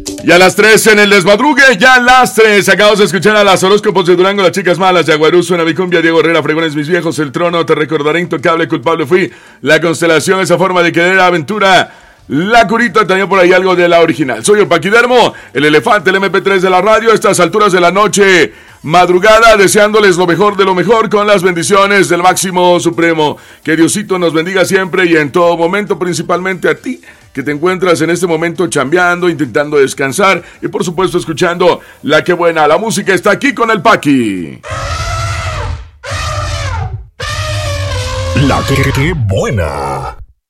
Y a las 3 en el desmadrugue, ya a las 3. Acabamos de escuchar a las horóscopos de Durango, las chicas malas, Yaguarú, Suena mi cumbia, Diego Herrera, Fregones mis viejos, El Trono, Te recordaré, Intocable, Culpable fui, La Constelación, Esa forma de querer, Aventura, La Curita, también por ahí algo de la original. Soy el Paquidermo, el elefante, el MP3 de la radio, a estas alturas de la noche, madrugada, deseándoles lo mejor de lo mejor con las bendiciones del máximo supremo. Que Diosito nos bendiga siempre y en todo momento, principalmente a ti, que te encuentras en este momento chambeando, intentando descansar y por supuesto escuchando La Que Buena. La música está aquí con el Paqui. La Que Buena.